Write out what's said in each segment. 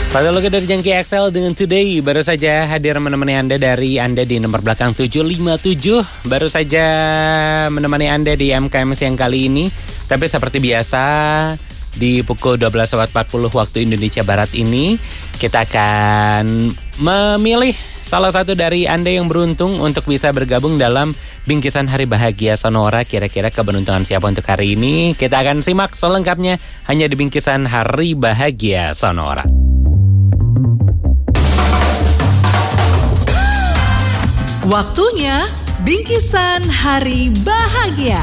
Satu lagi dari Jengki XL dengan Today. Baru saja hadir menemani Anda di nomor belakang 757. Baru saja menemani Anda di MKM siang kali ini. Tapi seperti biasa di pukul 12.40 waktu Indonesia Barat ini kita akan memilih salah satu dari Anda yang beruntung untuk bisa bergabung dalam Bingkisan Hari Bahagia Sonora. Kira-kira keberuntungan siapa untuk hari ini? Kita akan simak selengkapnya hanya di Bingkisan Hari Bahagia Sonora. Waktunya Bingkisan Hari Bahagia.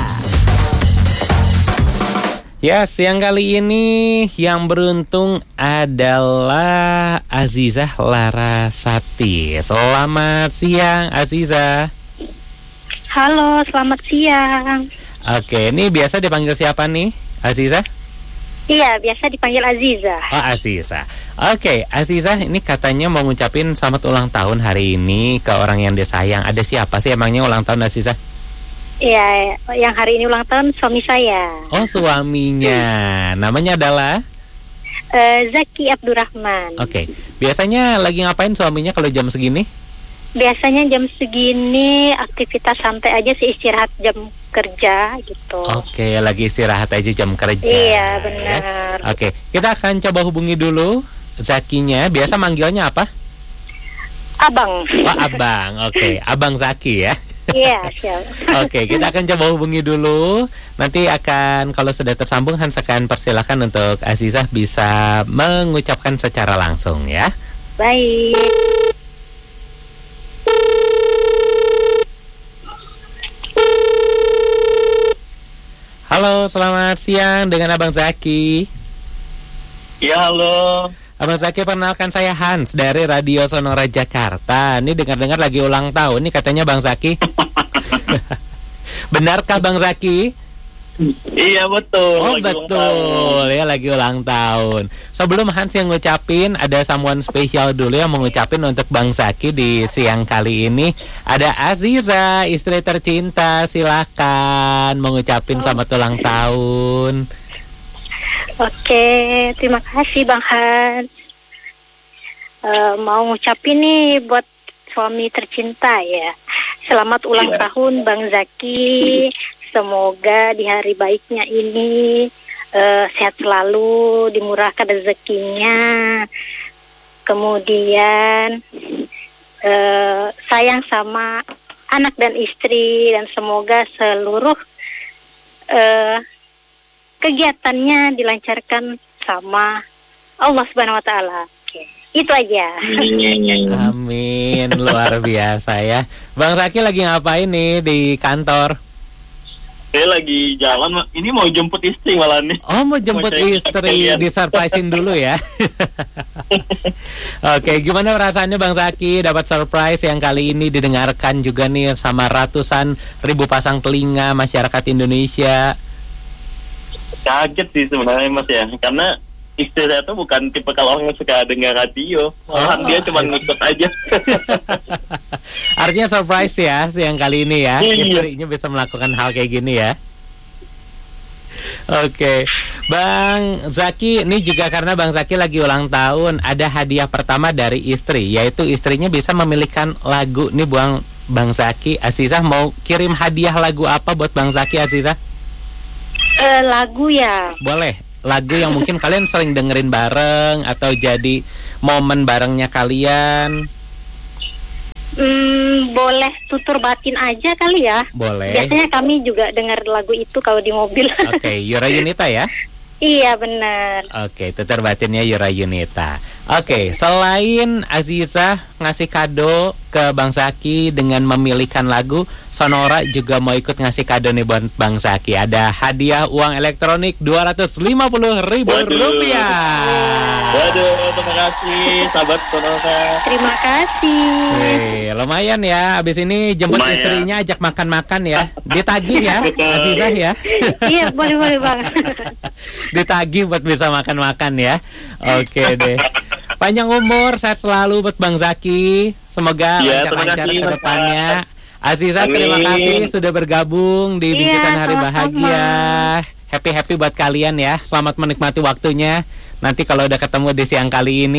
Ya, siang kali ini yang beruntung adalah Azizah Larasati. Selamat siang, Azizah. Halo, selamat siang. Oke, ini biasa dipanggil siapa nih, Azizah? Iya, biasa dipanggil Aziza. Oh, Azizah. Oke, Azizah ini katanya mau ngucapin selamat ulang tahun hari ini ke orang yang disayang. Ada siapa sih emangnya ulang tahun, Azizah? Iya, yang hari ini ulang tahun suami saya. Oh, suaminya. Namanya adalah? Zaki Abdurrahman. Oke, biasanya lagi ngapain suaminya kalau jam segini? Biasanya jam segini aktivitas santai aja sih, istirahat jam kerja gitu. Oke, lagi istirahat aja jam kerja. Iya, benar. Ya. Oke, kita akan coba hubungi dulu Zakinya. Biasa manggilnya apa? Abang. Oh, Abang. Oke, Abang Zaki ya. Iya, siap. Oke, kita akan coba hubungi dulu. Nanti akan, kalau sudah tersambung, Hans akan persilakan untuk Azizah bisa mengucapkan secara langsung ya. Baik. Halo, selamat siang dengan Abang Zaki. Ya, halo. Abang Zaki, perkenalkan saya Hans dari Radio Sonora Jakarta. Ini dengar-dengar lagi ulang tahun nih katanya Bang Zaki. Benarkah Bang Zaki? Iya, betul. Oh, betul. Ya, lagi ulang tahun. Sebelum Hans yang ngucapin, ada someone spesial dulu yang mengucapin untuk Bang Zaki di siang kali ini. Ada Aziza, istri tercinta. Silakan mengucapin selamat ulang tahun. Oke, terima kasih Bang Hans. Mau ngucapin nih buat suami tercinta ya. Selamat ulang tahun Bang Zaki. Semoga di hari baiknya ini sehat selalu, dimurahkan rezekinya. Kemudian sayang sama anak dan istri, dan semoga seluruh kegiatannya dilancarkan sama Allah Subhanahu wa taala. Oke, itu aja. Amin, luar biasa ya. Bang Zaki lagi ngapain nih di kantor? Saya lagi jalan, ini mau jemput istri malah nih. Oh, mau jemput istri, disurprisein dulu ya. Oke, gimana perasaannya Bang Zaki dapat surprise yang kali ini didengarkan juga nih sama ratusan ribu pasang telinga masyarakat Indonesia? Kaget sih sebenarnya Mas ya, karena istri saya tuh bukan tipe kalau orang yang suka dengar radio. Malahan dia cuma ngikut aja. Artinya surprise ya siang kali ini ya. Iya. Istrinya bisa melakukan hal kayak gini ya. Oke, Bang Zaki, ini juga karena Bang Zaki lagi ulang tahun, ada hadiah pertama dari istri, yaitu istrinya bisa memilihkan lagu. Nih Bang Zaki, Azizah mau kirim hadiah lagu apa buat Bang Zaki, Azizah? Lagu ya. Boleh. Lagu yang mungkin kalian sering dengerin bareng atau jadi momen barengnya kalian. Boleh Tutur Batin aja kali ya. Boleh. Biasanya kami juga dengar lagu itu kalau di mobil. Oke, Yura Yunita ya. Iya, benar. Oke, Tutur Batinnya Yura Yunita. Oke, selain Azizah ngasih kado ke Bang Zaki dengan memilihkan lagu, Sonora juga mau ikut ngasih kado nih buat Bang Zaki. Ada hadiah uang elektronik Rp250.000. Waduh, terima kasih sahabat Sonora. Terima kasih. Lumayan ya, abis ini jemput istrinya ajak makan-makan ya. Ditagih ya, Azizah ya. Iya, boleh Bang. Ditagih buat bisa makan-makan ya. Oke deh. Panjang umur, sehat selalu buat Bang Zaki. Semoga lancar-lancar ke depannya. Azizah, terima kasih sudah bergabung di Bingkisan Hari Bahagia. Happy-happy buat kalian ya. Selamat menikmati waktunya. Nanti kalau udah ketemu di siang kali ini,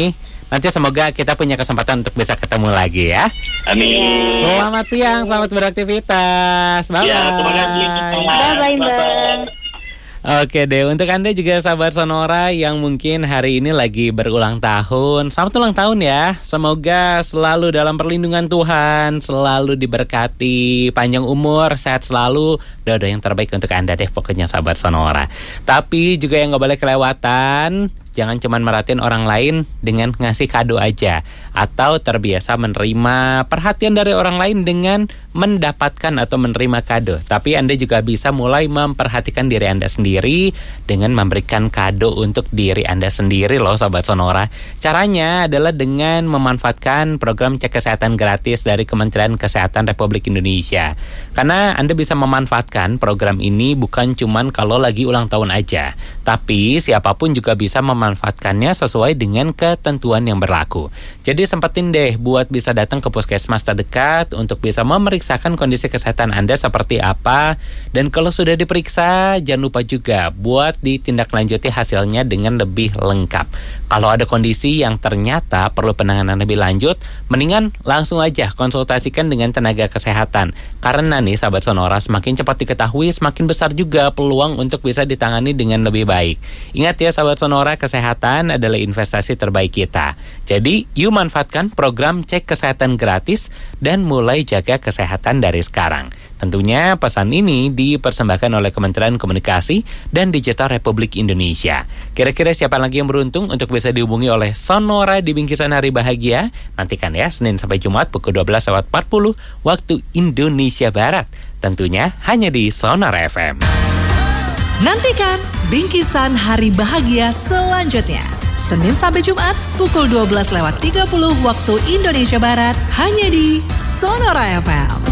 Nanti semoga kita punya kesempatan untuk bisa ketemu lagi ya. Amin. Selamat siang, selamat beraktivitas. Bye-bye. Ya, terima kasih. Bye-bye, Bang. Oke deh, untuk Anda juga sahabat Sonora yang mungkin hari ini lagi berulang tahun, selamat ulang tahun ya. Semoga selalu dalam perlindungan Tuhan, selalu diberkati, panjang umur, sehat selalu. Doa yang terbaik untuk Anda deh pokoknya sahabat Sonora. Tapi juga yang gak boleh kelewatan, jangan cuma merhatiin orang lain dengan ngasih kado aja, atau terbiasa menerima perhatian dari orang lain dengan mendapatkan atau menerima kado. Tapi Anda juga bisa mulai memperhatikan diri Anda sendiri dengan memberikan kado untuk diri Anda sendiri loh sahabat Sonora. Caranya adalah dengan memanfaatkan program cek kesehatan gratis dari Kementerian Kesehatan Republik Indonesia. Karena Anda bisa memanfaatkan program ini bukan cuman kalau lagi ulang tahun aja, tapi siapapun juga bisa memanfaatkannya sesuai dengan ketentuan yang berlaku. Jadi sempetin deh buat bisa datang ke puskesmas terdekat untuk bisa memeriksakan kondisi kesehatan Anda seperti apa. Dan kalau sudah diperiksa, jangan lupa juga buat ditindaklanjuti hasilnya dengan lebih lengkap. Kalau ada kondisi yang ternyata perlu penanganan lebih lanjut, mendingan langsung aja konsultasikan dengan tenaga kesehatan. Karena nih sahabat Sonora, semakin cepat diketahui, semakin besar juga peluang untuk bisa ditangani dengan lebih baik. Ingat ya sahabat Sonora, kesehatan adalah investasi terbaik kita. Jadi, yuk manfaatkan program cek kesehatan gratis dan mulai jaga kesehatan dari sekarang. Tentunya pesan ini dipersembahkan oleh Kementerian Komunikasi dan Digital Republik Indonesia. Kira-kira siapa lagi yang beruntung untuk bisa dihubungi oleh Sonora di Bingkisan Hari Bahagia? Nantikan ya, Senin sampai Jumat pukul 12:40 waktu Indonesia Barat. Tentunya hanya di Sonora FM. Nantikan Bingkisan Hari Bahagia selanjutnya. Senin sampai Jumat pukul 12:30 waktu Indonesia Barat hanya di Sonora FM.